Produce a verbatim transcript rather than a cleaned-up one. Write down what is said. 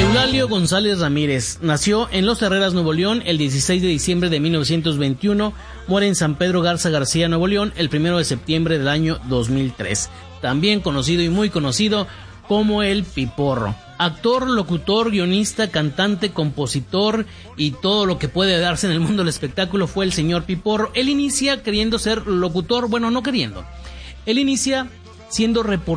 Eulalio González Ramírez nació en Los Herreras, Nuevo León, el dieciséis de diciembre de mil novecientos veintiuno, muere en San Pedro Garza García, Nuevo León, el primero de septiembre del año dos mil tres. También conocido y muy conocido como el Piporro. Actor, locutor, guionista, cantante, compositor y todo lo que puede darse en el mundo del espectáculo fue el señor Piporro. Él inicia queriendo ser locutor, bueno, no queriendo. Él inicia siendo reportero